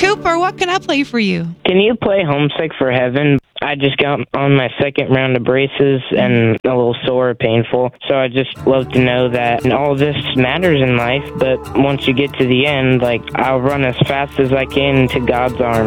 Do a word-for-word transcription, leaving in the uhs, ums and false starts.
Cooper, what can I play for you? Can you play Homesick for Heaven? I just got on my second round of braces and a little sore, painful. So I just love to know that all this matters in life, but once you get to the end, like, I'll run as fast as I can into God's arms.